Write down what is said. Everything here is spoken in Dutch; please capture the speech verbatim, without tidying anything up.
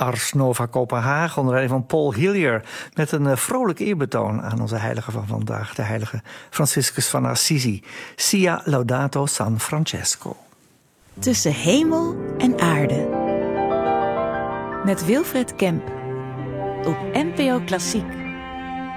Ars Nova Kopenhagen onder leiding van Paul Hillier met een uh, vrolijk eerbetoon aan onze heilige van vandaag, de heilige Franciscus van Assisi. Sia Laudato San Francesco. Tussen hemel en aarde. Met Wilfred Kemp. Op N P O Klassiek.